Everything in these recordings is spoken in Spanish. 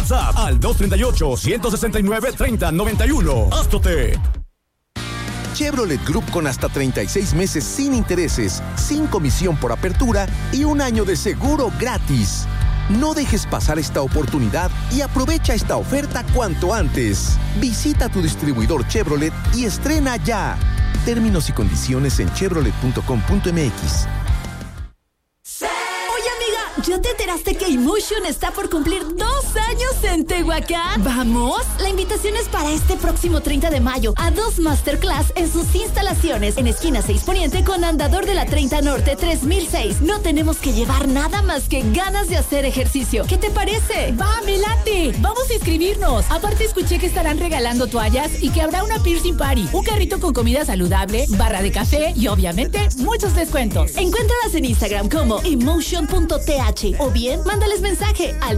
WhatsApp al 238-169-3091. Astute. Chevrolet Group con hasta 36 meses sin intereses, sin comisión por apertura y 1 año de seguro gratis. No dejes pasar esta oportunidad y aprovecha esta oferta cuanto antes. Visita tu distribuidor Chevrolet y estrena ya. Términos y condiciones en chevrolet.com.mx. ¿Ya te enteraste que Emotion está por cumplir 2 años en Tehuacán? ¿Vamos? La invitación es para este próximo 30 de mayo a 2 masterclass en sus instalaciones en esquina 6 Poniente con andador de la 30 Norte 3006. No tenemos que llevar nada más que ganas de hacer ejercicio. ¿Qué te parece? ¡Va, me late! Vamos a inscribirnos. Aparte escuché que estarán regalando toallas y que habrá una piercing party, un carrito con comida saludable, barra de café y obviamente muchos descuentos. Encuéntralas en Instagram como emotion.th o bien mándales mensaje al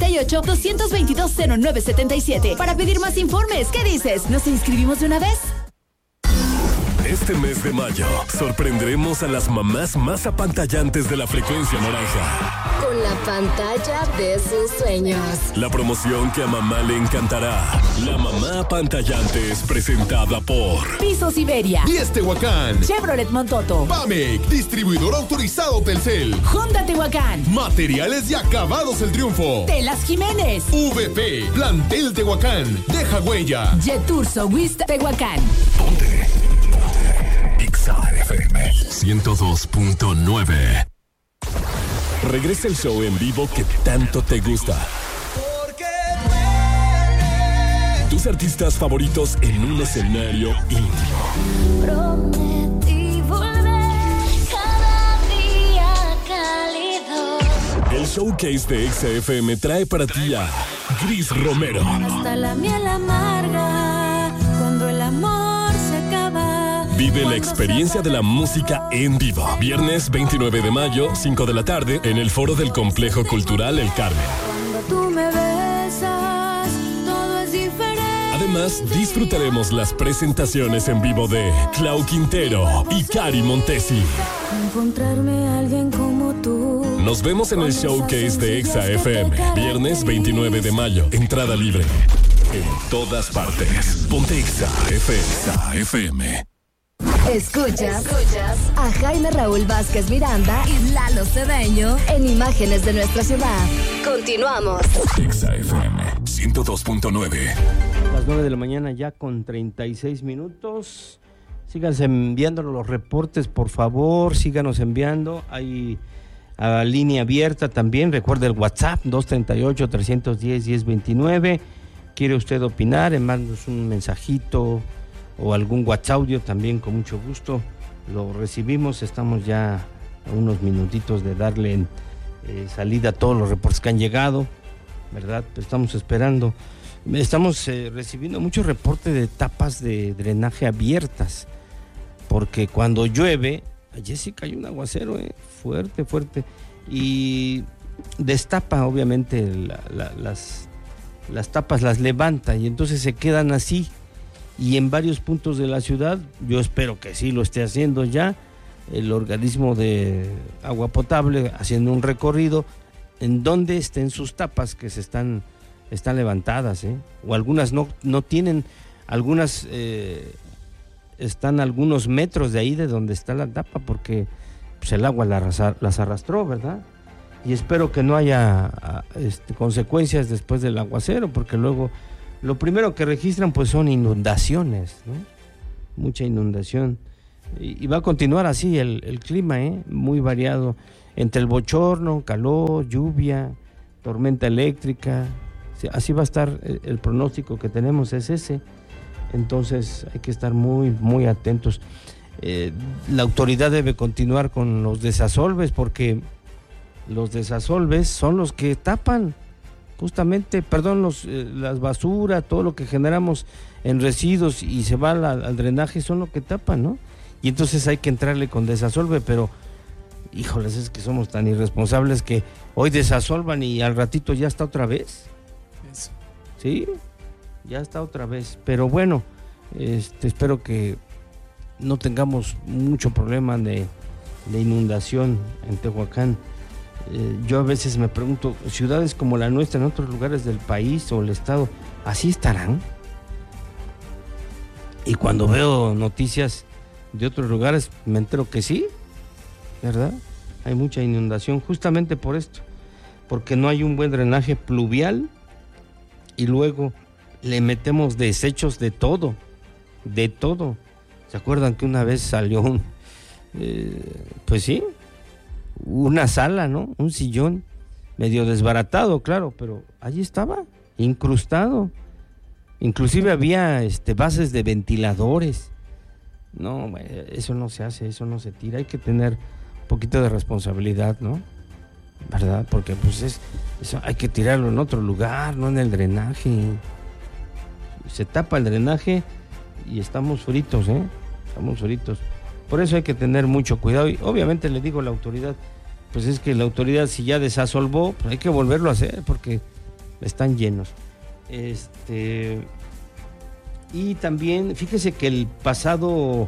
238-222-0977 para pedir más informes. ¿Qué dices? ¿Nos inscribimos de una vez? Este mes de mayo sorprenderemos a las mamás más apantallantes de la frecuencia naranja. Con la pantalla de sus sueños. La promoción que a mamá le encantará. La mamá apantallante es presentada por Pisos Iberia, 10 Tehuacán, Chevrolet Montoto, Pamec, distribuidor autorizado Telcel, Honda Tehuacán, Materiales y Acabados El Triunfo, Telas Jiménez, VP, Plantel Tehuacán, Deja Huella, Jeturso Wist Tehuacán. Ponte XAFM 102.9. Regresa el show en vivo que tanto te gusta. Tus artistas favoritos en un escenario íntimo. Prometí volver cada día cálido. El showcase de XAFM trae para ti a Gris Romero. Hasta la miel amarga cuando el amor se acaba. Vive la experiencia de la música en vivo. Viernes 29 de mayo, 5 de la tarde, en el foro del Complejo Cultural El Carmen. Cuando tú me besas, todo es diferente. Además, disfrutaremos las presentaciones en vivo de Clau Quintero y Cari Montesi. Encontrarme a alguien como tú. Nos vemos en el showcase de XAFM. Viernes 29 de mayo. Entrada libre. En todas partes. Ponte XAFM. Escuchas a Jaime Raúl Vázquez Miranda y Lalo Cedeño en Imágenes de Nuestra Ciudad. Continuamos. XAFM 102.9. Las 9 de la mañana ya con 36 minutos. Síganse enviándonos los reportes, por favor. Síganos enviando. Hay línea abierta también. Recuerde el WhatsApp 238-310-1029. ¿Quiere usted opinar? Mándanos un mensajito o algún WhatsApp audio también, con mucho gusto lo recibimos. Estamos ya a unos minutitos de darle salida a todos los reportes que han llegado, ¿verdad? Pero estamos esperando. Estamos recibiendo muchos reportes de tapas de drenaje abiertas, porque cuando llueve, ayer sí cayó un aguacero fuerte, y destapa obviamente las tapas, las levanta y entonces se quedan así. Y en varios puntos de la ciudad, yo espero que sí lo esté haciendo ya, el organismo de agua potable haciendo un recorrido en donde estén sus tapas que están levantadas, o algunas no tienen, algunas están a algunos metros de ahí de donde está la tapa, porque pues, el agua las arrastró, ¿verdad? Y espero que no haya consecuencias después del aguacero, porque luego lo primero que registran pues son inundaciones, ¿no? Mucha inundación. Y va a continuar así el clima, muy variado, entre el bochorno, calor, lluvia, tormenta eléctrica. Así va a estar el pronóstico que tenemos, es ese. Entonces hay que estar muy, muy atentos. La autoridad debe continuar con los desasolves, porque los desasolves son los que tapan justamente, las basuras, todo lo que generamos en residuos y se va al drenaje, son lo que tapan, ¿no? Y entonces hay que entrarle con desasolve, pero híjoles, es que somos tan irresponsables que hoy desasolvan y al ratito ya está otra vez. Eso. Sí, ya está otra vez, pero bueno, espero que no tengamos mucho problema de inundación en Tehuacán. Yo a veces me pregunto, ciudades como la nuestra en otros lugares del país o el estado, ¿así estarán? Y cuando veo noticias de otros lugares me entero que sí, ¿verdad? Hay mucha inundación justamente por esto, porque no hay un buen drenaje pluvial y luego le metemos desechos de todo. ¿Se acuerdan que una vez salió pues sí, una sala, ¿no? Un sillón medio desbaratado, claro, pero allí estaba, incrustado. Inclusive había bases de ventiladores. No, eso no se hace, eso no se tira. Hay que tener un poquito de responsabilidad, ¿no? ¿Verdad? Porque pues eso hay que tirarlo en otro lugar, no en el drenaje. Se tapa el drenaje y estamos fritos, Estamos fritos. Por eso hay que tener mucho cuidado. Y obviamente le digo a la autoridad, pues es que la autoridad si ya desasolvó, pues hay que volverlo a hacer porque están llenos. Y también, fíjese que el pasado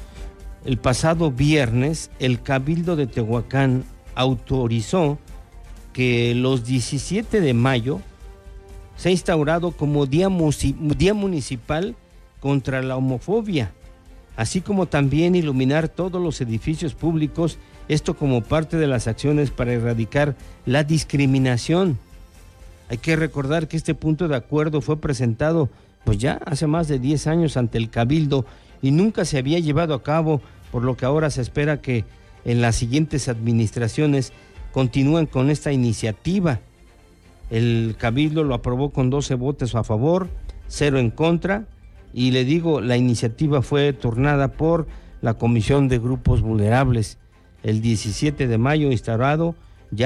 viernes, el Cabildo de Tehuacán autorizó que los 17 de mayo se ha instaurado como Día Municipal contra la Homofobia, así como también iluminar todos los edificios públicos, esto como parte de las acciones para erradicar la discriminación. Hay que recordar que este punto de acuerdo fue presentado pues ya hace más de 10 años ante el Cabildo y nunca se había llevado a cabo, por lo que ahora se espera que en las siguientes administraciones continúen con esta iniciativa. El Cabildo lo aprobó con 12 votos a favor, 0 en contra, y le digo, la iniciativa fue turnada por la Comisión de Grupos Vulnerables. El 17 de mayo instaurado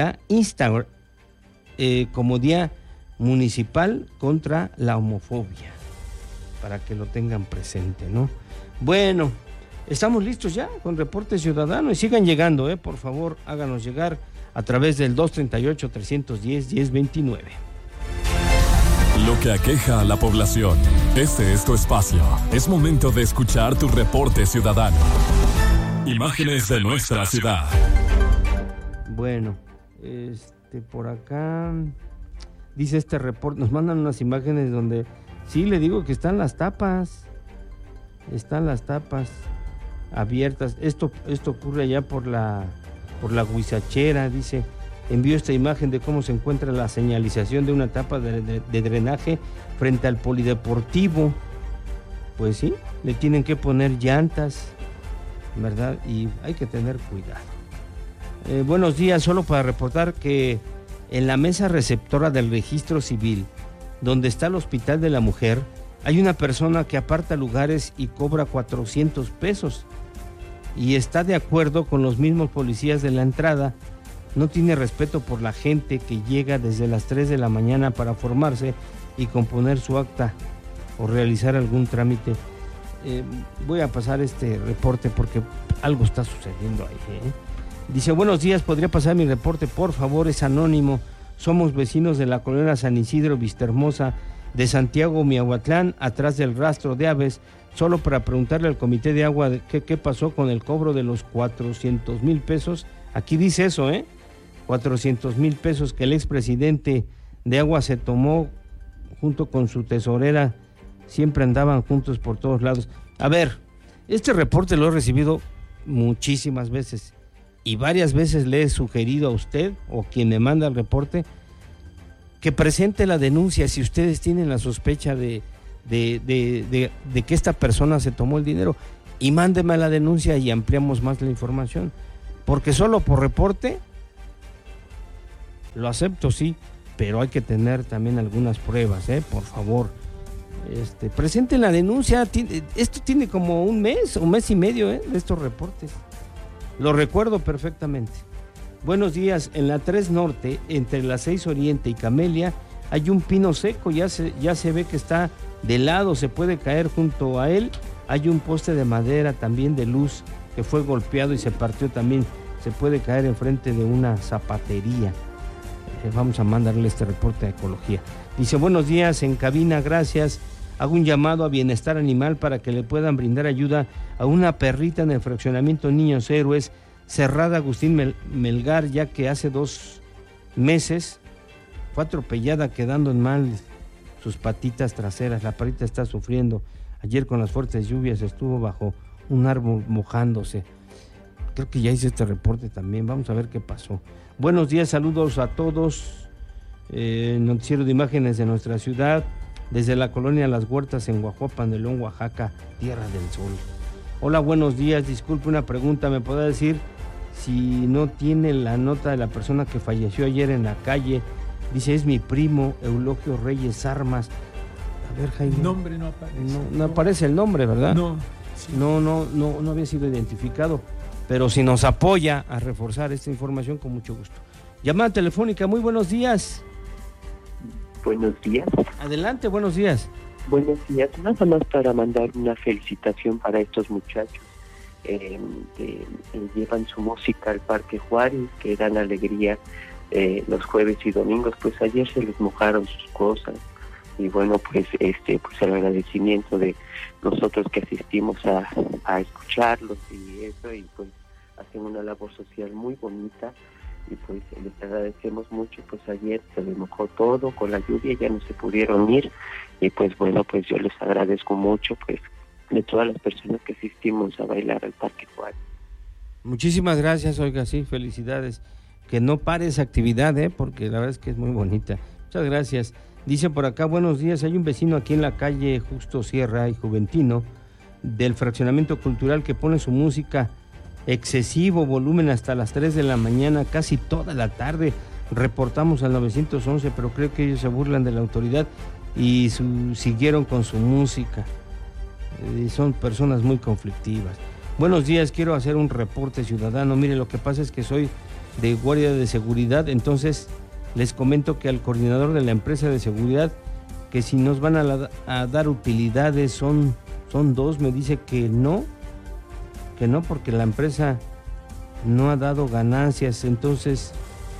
como Día Municipal contra la Homofobia, para que lo tengan presente, ¿no? Bueno, estamos listos ya con Reporte Ciudadano y sigan llegando, por favor, háganos llegar a través del 238-310-1029. Lo que aqueja a la población. Este es tu espacio. Es momento de escuchar tu Reporte Ciudadano. Imágenes de nuestra ciudad. Bueno, por acá dice este reporte, nos mandan unas imágenes donde sí le digo que están las tapas abiertas. Esto ocurre allá por la Huizachera. Dice, envío esta imagen de cómo se encuentra la señalización de una tapa de drenaje frente al polideportivo. Pues sí, le tienen que poner llantas, ¿verdad? Y hay que tener cuidado. Buenos días, solo para reportar que en la mesa receptora del registro civil, donde está el Hospital de la Mujer, hay una persona que aparta lugares y cobra 400 pesos y está de acuerdo con los mismos policías de la entrada. No tiene respeto por la gente que llega desde las 3 de la mañana para formarse y componer su acta o realizar algún trámite. Voy a pasar este reporte porque algo está sucediendo ahí. Dice, buenos días, ¿podría pasar mi reporte? Por favor, es anónimo. Somos vecinos de la colonia San Isidro, Vistahermosa, de Santiago, Miahuatlán, atrás del rastro de aves, solo para preguntarle al Comité de Agua qué pasó con el cobro de los 400,000 pesos. Aquí dice eso, 400,000 pesos que el expresidente de Agua se tomó junto con su tesorera. Siempre andaban juntos por todos lados. A ver, este reporte lo he recibido muchísimas veces y varias veces le he sugerido a usted o quien me manda el reporte que presente la denuncia si ustedes tienen la sospecha de que esta persona se tomó el dinero, y mándeme la denuncia y ampliamos más la información, porque solo por reporte lo acepto, sí, pero hay que tener también algunas pruebas, por favor. Presenten la denuncia. Esto tiene como un mes y medio de estos reportes. Lo recuerdo perfectamente. Buenos días, en la 3 Norte, entre la 6 Oriente y Camelia, hay un pino seco, ya se ve que está de lado, se puede caer junto a él. Hay un poste de madera también de luz que fue golpeado y se partió también, se puede caer enfrente de una zapatería. Vamos a mandarle este reporte a Ecología. Dice, buenos días, en cabina, gracias. Hago un llamado a Bienestar Animal para que le puedan brindar ayuda a una perrita en el fraccionamiento Niños Héroes Cerrada Agustín Melgar, ya que hace 2 meses fue atropellada quedando en mal sus patitas traseras. La perrita está sufriendo. Ayer con las fuertes lluvias estuvo bajo un árbol mojándose. Creo que ya hice este reporte también. Vamos a ver qué pasó. Buenos días, saludos a todos. Noticiero de imágenes de nuestra ciudad, desde la colonia Las Huertas en Guajuapan de León, Oaxaca, Tierra del Sol. Hola, buenos días. Disculpe una pregunta. ¿Me podrá decir si no tiene la nota de la persona que falleció ayer en la calle? Dice, es mi primo Eulogio Reyes Armas. A ver, Jaime. El nombre no aparece. No aparece el nombre, ¿verdad? No. Sí. No había sido identificado. Pero si nos apoya a reforzar esta información, con mucho gusto. Llamada telefónica, muy buenos días. Buenos días. Adelante, buenos días. Buenos días, nada más para mandar una felicitación para estos muchachos que llevan su música al Parque Juárez, que dan alegría los jueves y domingos. Pues ayer se les mojaron sus cosas y bueno, pues el agradecimiento de nosotros que asistimos a escucharlos y eso, y pues hacen una labor social muy bonita y pues les agradecemos mucho. Pues ayer se les mojó todo con la lluvia, ya no se pudieron ir y pues bueno, pues yo les agradezco mucho pues de todas las personas que asistimos a bailar al Parque Juárez. Muchísimas gracias, oiga, sí, felicidades. Que no pare esa actividad, porque la verdad es que es muy bonita. Muchas gracias. Dice por acá, buenos días, hay un vecino aquí en la calle Justo Sierra y Juventino del fraccionamiento cultural que pone su música excesivo volumen hasta las 3 de la mañana, casi toda la tarde. Reportamos al 911, pero creo que ellos se burlan de la autoridad y siguieron con su música. Son personas muy conflictivas. Buenos días, quiero hacer un reporte ciudadano. Mire, lo que pasa es que soy de guardia de seguridad, entonces les comento que al coordinador de la empresa de seguridad, que si nos van a dar utilidades, son 2, me dice que no, porque la empresa no ha dado ganancias. Entonces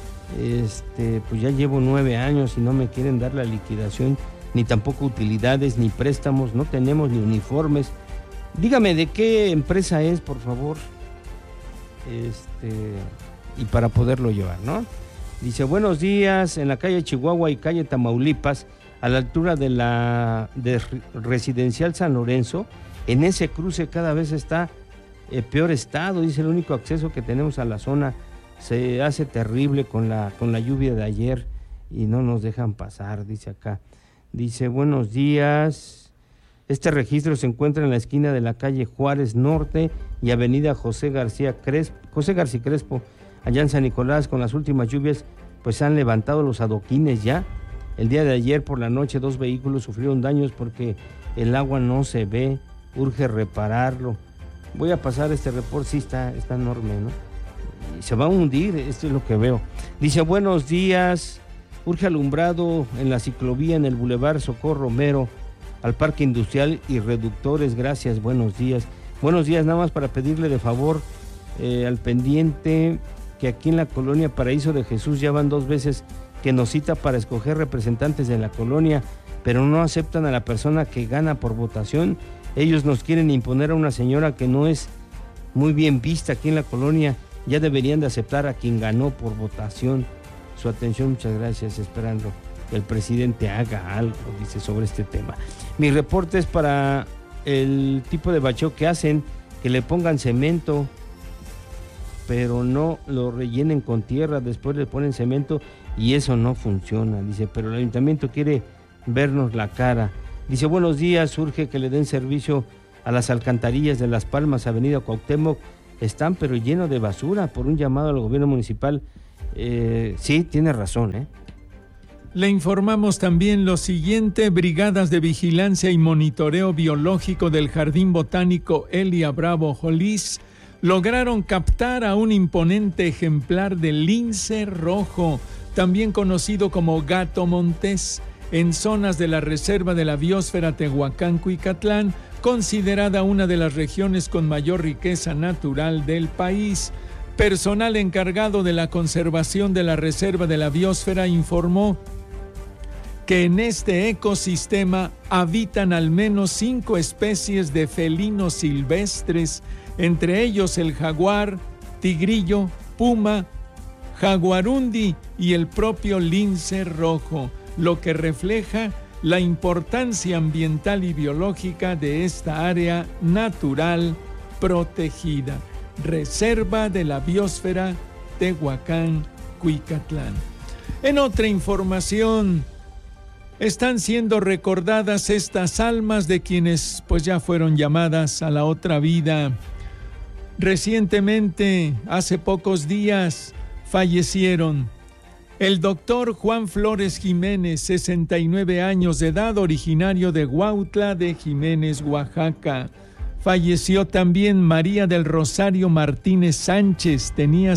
pues ya llevo 9 años y no me quieren dar la liquidación, ni tampoco utilidades, ni préstamos, no tenemos ni uniformes. Dígame de qué empresa es, por favor, y para poderlo llevar, ¿no? Dice, buenos días, en la calle Chihuahua y calle Tamaulipas, a la altura de Residencial San Lorenzo, en ese cruce cada vez está peor estado. Dice, el único acceso que tenemos a la zona se hace terrible con la lluvia de ayer y no nos dejan pasar, dice acá. Dice, buenos días, este registro se encuentra en la esquina de la calle Juárez Norte y avenida José García Crespo, allá en San Nicolás. Con las últimas lluvias, pues han levantado los adoquines ya. El día de ayer por la noche 2 vehículos sufrieron daños porque el agua no se ve, urge repararlo. Voy a pasar este reporte, sí está enorme, ¿no? Y se va a hundir, esto es lo que veo. Dice, buenos días, urge alumbrado en la ciclovía en el Boulevard Socorro Romero, al Parque Industrial y reductores, gracias, buenos días. Buenos días, nada más para pedirle de favor al pendiente que aquí en la colonia Paraíso de Jesús ya van 2 veces que nos cita para escoger representantes de la colonia, pero no aceptan a la persona que gana por votación. Ellos nos quieren imponer a una señora que no es muy bien vista aquí en la colonia. Ya deberían de aceptar a quien ganó por votación. Su atención, muchas gracias, esperando que el presidente haga algo, dice, sobre este tema. Mi reporte es para el tipo de bacheo que hacen, que le pongan cemento, pero no lo rellenen con tierra, después le ponen cemento y eso no funciona, dice, pero el ayuntamiento quiere vernos la cara. Dice, buenos días, urge que le den servicio a las alcantarillas de Las Palmas, avenida Cuauhtémoc, están pero lleno de basura, por un llamado al gobierno municipal. Sí, tiene razón, Le informamos también lo siguiente: brigadas de vigilancia y monitoreo biológico del Jardín Botánico Elia Bravo Jolís lograron captar a un imponente ejemplar de lince rojo, también conocido como gato montés, en zonas de la Reserva de la Biosfera Tehuacán-Cuicatlán, considerada una de las regiones con mayor riqueza natural del país. Personal encargado de la conservación de la Reserva de la Biosfera informó que en este ecosistema habitan al menos 5 especies de felinos silvestres, entre ellos el jaguar, tigrillo, puma, jaguarundi y el propio lince rojo, lo que refleja la importancia ambiental y biológica de esta área natural protegida, Reserva de la Biosfera Tehuacán-Cuicatlán. En otra información, están siendo recordadas estas almas de quienes pues ya fueron llamadas a la otra vida. Recientemente, hace pocos días, fallecieron el doctor Juan Flores Jiménez, 69 años de edad, originario de Huautla de Jiménez, Oaxaca. Falleció también María del Rosario Martínez Sánchez, tenía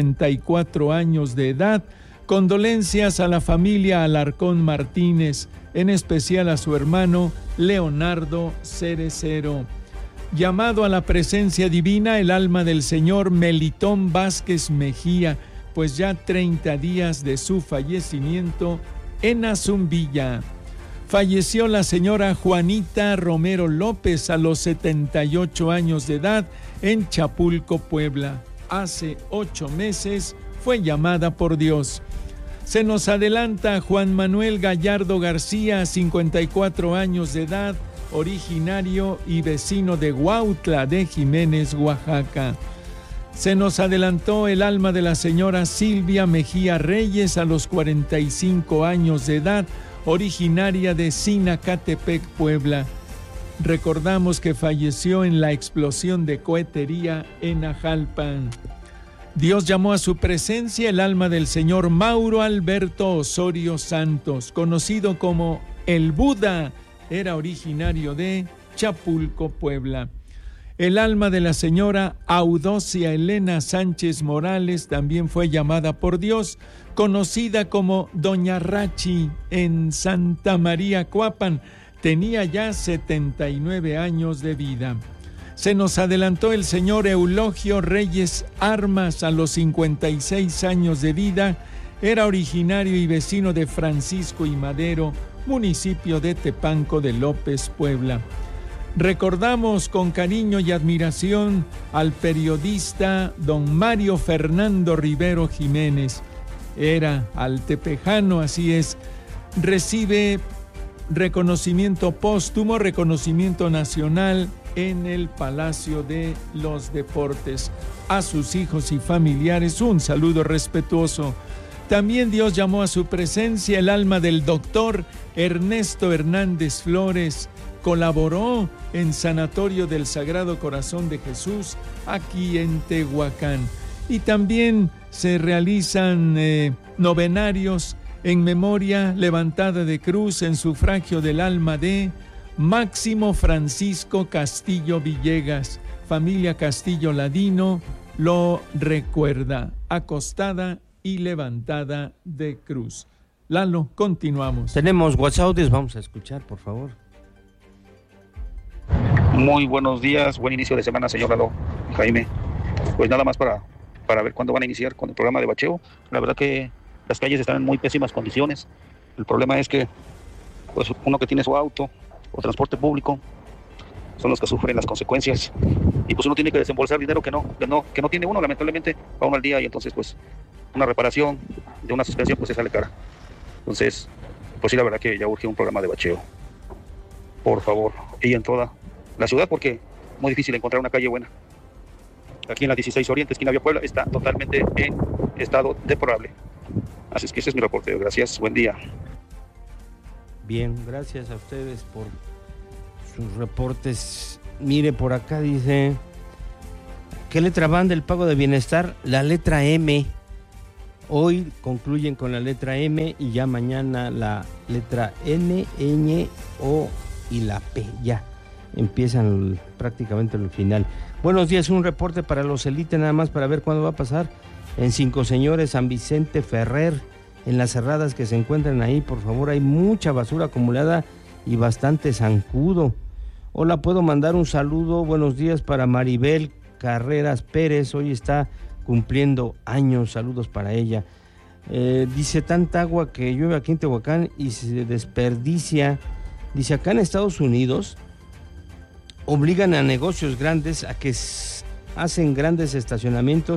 74 años de edad. Condolencias a la familia Alarcón Martínez, en especial a su hermano Leonardo Cerecero. Llamado a la presencia divina el alma del señor Melitón Vázquez Mejía, pues ya 30 días de su fallecimiento en Azumbilla. Falleció la señora Juanita Romero López a los 78 años de edad en Chapulco, Puebla. Hace 8 meses fue llamada por Dios. Se nos adelanta Juan Manuel Gallardo García, 54 años de edad, originario y vecino de Huautla de Jiménez, Oaxaca. Se nos adelantó el alma de la señora Silvia Mejía Reyes a los 45 años de edad, originaria de Sinacatepec, Puebla. Recordamos que falleció en la explosión de cohetería en Ajalpan. Dios llamó a su presencia el alma del señor Mauro Alberto Osorio Santos, conocido como el Buda, era originario de Chapulco, Puebla. El alma de la señora Audocia Elena Sánchez Morales también fue llamada por Dios, conocida como Doña Rachi en Santa María Cuapan. Tenía ya 79 años de vida. Se nos adelantó el señor Eulogio Reyes Armas a los 56 años de vida. Era originario y vecino de Francisco y Madero, municipio de Tepanco de López, Puebla. Recordamos con cariño y admiración al periodista don Mario Fernando Rivero Jiménez. Era altepejano, así es. Recibe reconocimiento póstumo, reconocimiento nacional en el Palacio de los Deportes. A sus hijos y familiares un saludo respetuoso. También Dios llamó a su presencia el alma del doctor Ernesto Hernández Flores. Colaboró en Sanatorio del Sagrado Corazón de Jesús, aquí en Tehuacán. Y también se realizan novenarios en memoria levantada de cruz en sufragio del alma de Máximo Francisco Castillo Villegas. Familia Castillo Ladino lo recuerda, acostada y levantada de cruz. Lalo, continuamos. Tenemos WhatsApp, vamos a escuchar, por favor. Muy buenos días, buen inicio de semana, señor Lalo, Jaime. Pues nada más para ver cuándo van a iniciar con el programa de bacheo. La verdad que las calles están en muy pésimas condiciones. El problema es que pues uno que tiene su auto o transporte público son los que sufren las consecuencias. Y pues uno tiene que desembolsar dinero que no tiene uno, lamentablemente, va uno al día y entonces pues una reparación de una suspensión pues se sale cara. Entonces, pues sí, la verdad que ya urge un programa de bacheo. Por favor, y en toda la ciudad, porque es muy difícil encontrar una calle buena. Aquí en la 16 Oriente, esquina Vía Puebla, está totalmente en estado deplorable. Así es que ese es mi reporte. Gracias, buen día. Bien, gracias a ustedes por sus reportes. Mire, por acá dice, ¿qué letra van del pago de bienestar? La letra M. Hoy concluyen con la letra M y ya mañana la letra N, Ñ, O y la P. Ya empiezan prácticamente el final. Buenos días, un reporte para los Elite nada más para ver cuándo va a pasar en Cinco Señores, San Vicente Ferrer, en las cerradas que se encuentran ahí. Por favor, hay mucha basura acumulada y bastante zancudo. Hola, puedo mandar un saludo, buenos días para Maribel Carreras Pérez, hoy está cumpliendo años, saludos para ella. Dice, tanta agua que llueve aquí en Tehuacán y se desperdicia. Dice, acá en Estados Unidos obligan a negocios grandes a que hacen grandes estacionamientos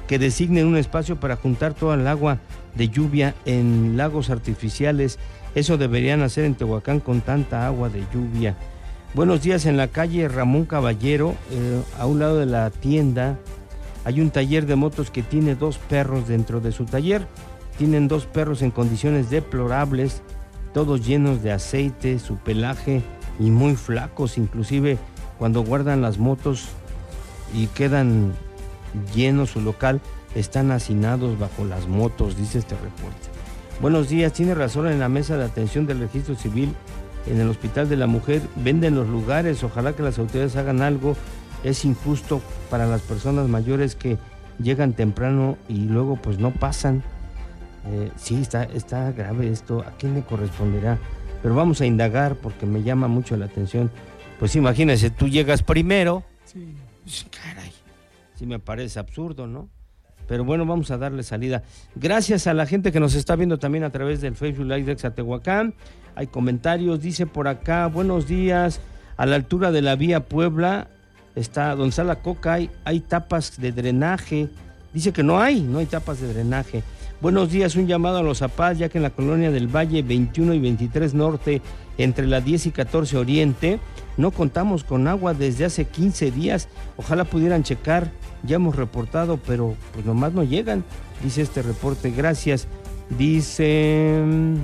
que designen un espacio para juntar toda el agua de lluvia en lagos artificiales. Eso deberían hacer en Tehuacán con tanta agua de lluvia. Buenos días, en la calle Ramón Caballero, a un lado de la tienda, hay un taller de motos que tiene 2 perros dentro de su taller. Tienen 2 perros en condiciones deplorables, todos llenos de aceite, su pelaje y muy flacos, inclusive cuando guardan las motos y quedan llenos su local, están hacinados bajo las motos, dice este reporte. Buenos días, tiene razón, en la mesa de atención del registro civil en el Hospital de la Mujer venden los lugares, ojalá que las autoridades hagan algo. Es injusto para las personas mayores que llegan temprano y luego pues no pasan. Sí, está grave esto, ¿a quién le corresponderá? Pero vamos a indagar porque me llama mucho la atención. Pues imagínense, tú llegas primero. Sí. Caray, sí me parece absurdo, ¿no? Pero bueno, vamos a darle salida. Gracias a la gente que nos está viendo también a través del Facebook Live de Exatehuacán. Hay comentarios, dice por acá, buenos días, a la altura de la vía Puebla, donde está la Coca, hay tapas de drenaje. Dice que no hay tapas de drenaje. Buenos días, un llamado a los APAS, ya que en la colonia del Valle 21 y 23 Norte, entre la 10 y 14 Oriente, no contamos con agua desde hace 15 días. Ojalá pudieran checar, ya hemos reportado, pero pues nomás no llegan, dice este reporte. Gracias. Dice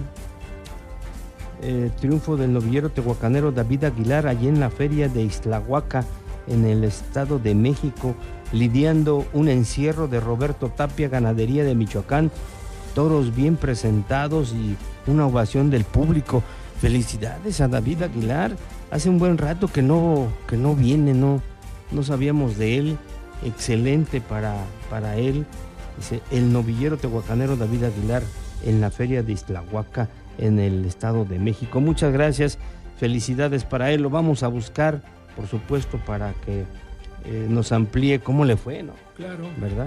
triunfo del novillero tehuacanero David Aguilar, allí en la feria de Ixtlahuaca, en el Estado de México, lidiando un encierro de Roberto Tapia, ganadería de Michoacán, toros bien presentados y una ovación del público. Felicidades a David Aguilar, hace un buen rato que no viene, no sabíamos de él. Excelente para él. Dice, el novillero tehuacanero David Aguilar en la feria de Ixtlahuaca, en el Estado de México. Muchas gracias, felicidades para él, lo vamos a buscar, por supuesto, para que nos amplíe cómo le fue, ¿no? Claro. ¿Verdad?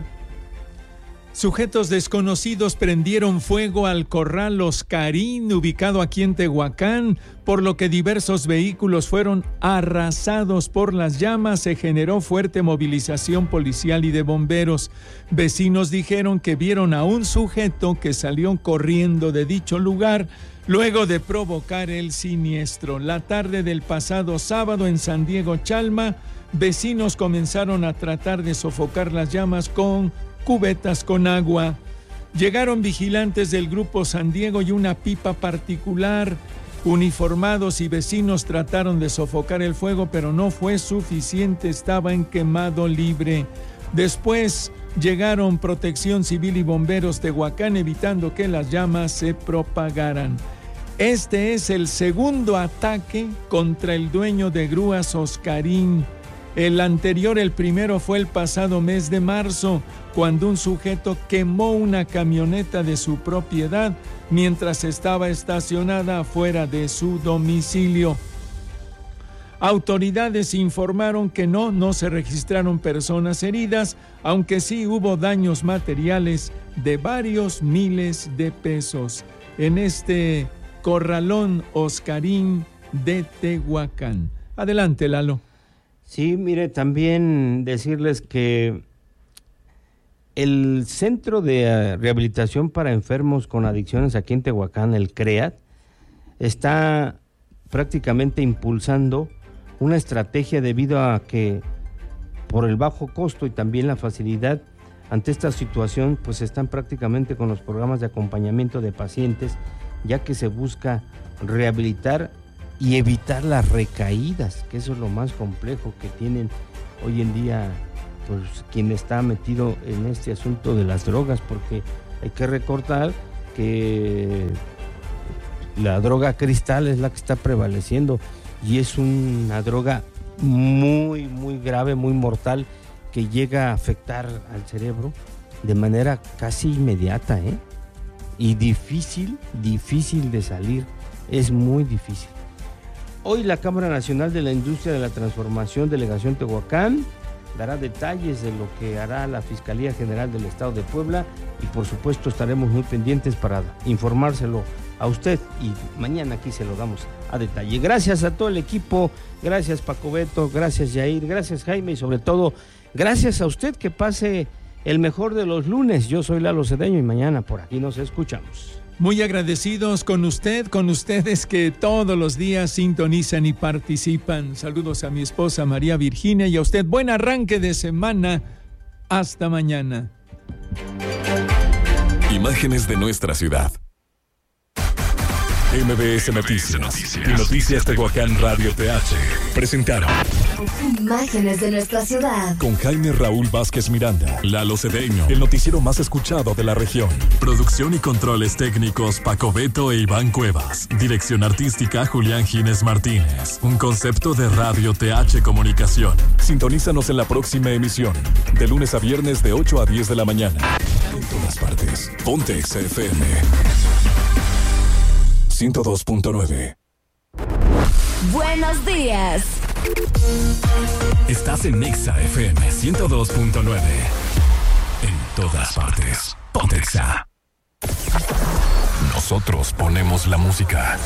Sujetos desconocidos prendieron fuego al corral Oscarín, ubicado aquí en Tehuacán, por lo que diversos vehículos fueron arrasados por las llamas. Se generó fuerte movilización policial y de bomberos. Vecinos dijeron que vieron a un sujeto que salió corriendo de dicho lugar luego de provocar el siniestro. La tarde del pasado sábado en San Diego Chalma, vecinos comenzaron a tratar de sofocar las llamas con cubetas con agua. Llegaron vigilantes del Grupo San Diego y una pipa particular. Uniformados y vecinos trataron de sofocar el fuego, pero no fue suficiente, estaba en quemado libre. Después llegaron Protección Civil y Bomberos Tehuacán, evitando que las llamas se propagaran. Este es el segundo ataque contra el dueño de grúas Oscarín. El anterior, el primero, fue el pasado mes de marzo, cuando un sujeto quemó una camioneta de su propiedad mientras estaba estacionada afuera de su domicilio. Autoridades informaron que no se registraron personas heridas, aunque sí hubo daños materiales de varios miles de pesos en este corralón Oscarín de Tehuacán. Adelante, Lalo. Sí, mire, también decirles que el Centro de Rehabilitación para Enfermos con Adicciones aquí en Tehuacán, el CREAT, está prácticamente impulsando una estrategia debido a que por el bajo costo y también la facilidad ante esta situación, pues están prácticamente con los programas de acompañamiento de pacientes, ya que se busca rehabilitar y evitar las recaídas, que eso es lo más complejo que tienen hoy en día, pues quien está metido en este asunto de las drogas, porque hay que recordar que la droga cristal es la que está prevaleciendo y es una droga muy, muy grave, muy mortal, que llega a afectar al cerebro de manera casi inmediata, y difícil de salir, es muy difícil. Hoy la Cámara Nacional de la Industria de la Transformación, Delegación Tehuacán, dará detalles de lo que hará la Fiscalía General del Estado de Puebla y por supuesto estaremos muy pendientes para informárselo a usted y mañana aquí se lo damos a detalle. Gracias a todo el equipo, gracias Paco Beto, gracias Yair, gracias Jaime y sobre todo gracias a usted que pase el mejor de los lunes. Yo soy Lalo Cedeño y mañana por aquí nos escuchamos. Muy agradecidos con usted, con ustedes que todos los días sintonizan y participan. Saludos a mi esposa María Virginia y a usted. Buen arranque de semana. Hasta mañana. Imágenes de nuestra ciudad. MBS Noticias y Noticias Tehuacán Radio TH presentaron Imágenes de nuestra ciudad. con Jaime Raúl Vázquez Miranda, Lalo Cedeño, el noticiero más escuchado de la región. Producción y controles técnicos Paco Beto e Iván Cuevas. Dirección artística Julián Gines Martínez. Un concepto de Radio TH Comunicación. Sintonízanos en la próxima emisión, de lunes a viernes de 8 a 10 de la mañana. En todas partes. Ponte XFM 102.9. Buenos días. Estás en Nexa FM 102.9. En todas partes. Ponte Exa. Nosotros ponemos la música.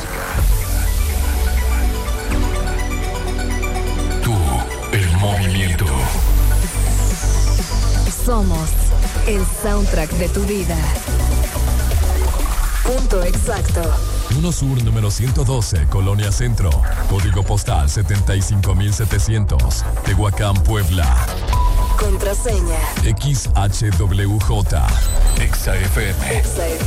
Tú, el movimiento. Somos el soundtrack de tu vida. Punto exacto. 1 Sur número 112, Colonia Centro. Código postal 75700. Tehuacán, Puebla. Contraseña. XHWJ. XFM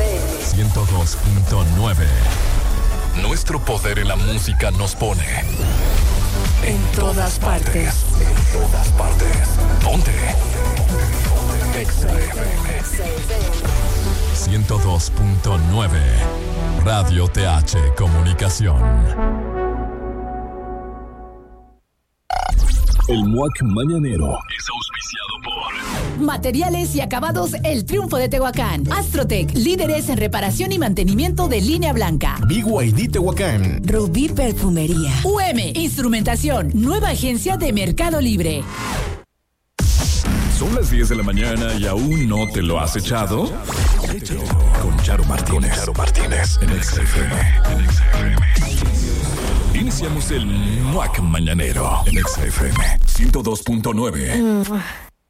102.9. Nuestro poder en la música nos pone En todas partes. En todas partes. Ponte XFM 102.9. Radio TH Comunicación. El MUAC Mañanero es auspiciado por Materiales y Acabados El Triunfo de Tehuacán. Astrotec, líderes en reparación y mantenimiento de línea blanca. BYD Tehuacán. Rubí Perfumería. Instrumentación, nueva agencia de Mercado Libre. Son las 10 de la mañana y aún no te lo has echado. Échalo con Charo Martínez en XFM. Iniciamos el MUAC Mañanero en XFM 102.9.